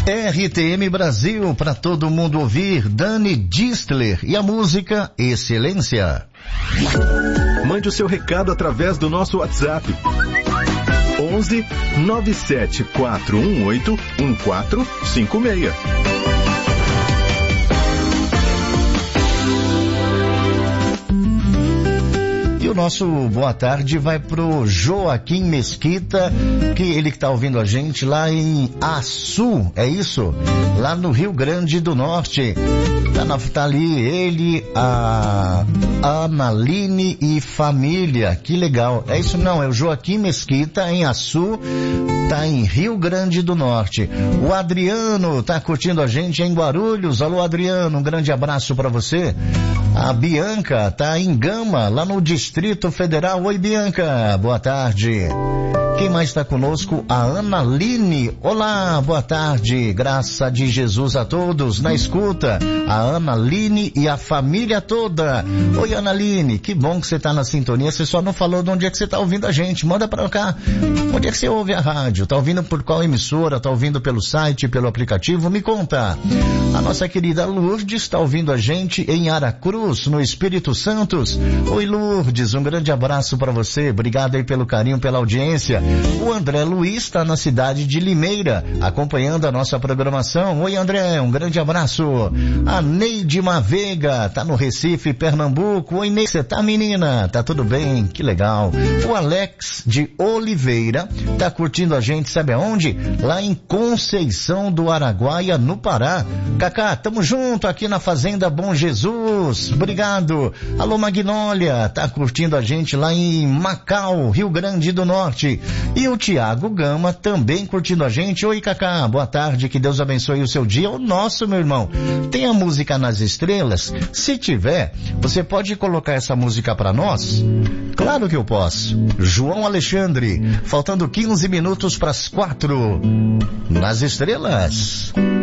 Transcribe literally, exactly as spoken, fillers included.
R T M Brasil, para todo mundo ouvir, Dani Distler e a música Excelência. Mande o seu recado através do nosso WhatsApp. onze nove sete quatro um oito um quatro cinco seis. O nosso boa tarde vai pro Joaquim Mesquita, que ele que tá ouvindo a gente lá em Açu, é isso? Lá no Rio Grande do Norte. Tá, na, tá ali ele, a Analine e família, que legal. É isso não, é o Joaquim Mesquita em Açu, tá em Rio Grande do Norte. O Adriano tá curtindo a gente em Guarulhos. Alô Adriano, um grande abraço pra você. A Bianca tá em Gama, lá no Distrito Federal. Oi, Bianca, boa tarde. Quem mais está conosco? A Analine. Olá, boa tarde. Graça de Jesus a todos na escuta. A Analine e a família toda. Oi, Analine, que bom que você está na sintonia. Você só não falou de onde é que você está ouvindo a gente. Manda para cá. Onde é que você ouve a rádio? Está ouvindo por qual emissora? Está ouvindo pelo site, pelo aplicativo? Me conta. A nossa querida Lourdes está ouvindo a gente em Aracruz, no Espírito Santo. Oi, Lourdes, um grande abraço para você. Obrigado aí pelo carinho, pela audiência. O André Luiz está na cidade de Limeira, acompanhando a nossa programação. Oi, André, um grande abraço. A Neide Maveiga está no Recife, Pernambuco. Oi, Neide, você tá, menina? Tá tudo bem? Que legal. O Alex de Oliveira está curtindo a gente, sabe aonde? Lá em Conceição do Araguaia, no Pará. Cacá, tamo junto aqui na Fazenda Bom Jesus. Obrigado. Alô, Magnólia, tá curtindo a gente lá em Macau, Rio Grande do Norte. E o Tiago Gama também curtindo a gente. Oi, Cacá, boa tarde, que Deus abençoe o seu dia. O nosso, meu irmão, tem a música nas estrelas? Se tiver, você pode colocar essa música pra nós? Claro que eu posso. João Alexandre, faltando quinze minutos pras quatro. Nas estrelas.